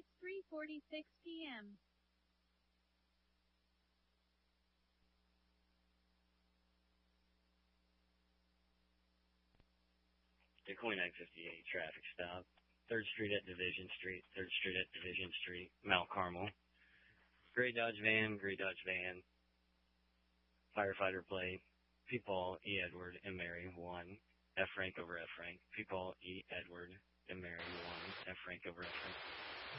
It's 3:46 p.m. DeCoy 958 traffic stop. 3rd Street at Division Street. 3rd Street at Division Street. Mount Carmel. Gray Dodge van. Firefighter plate. P. Paul, E. Edward, and Mary 1. F. Frank over F. Frank. P. Paul, E. Edward, and Mary 1. F. Frank over F. Frank.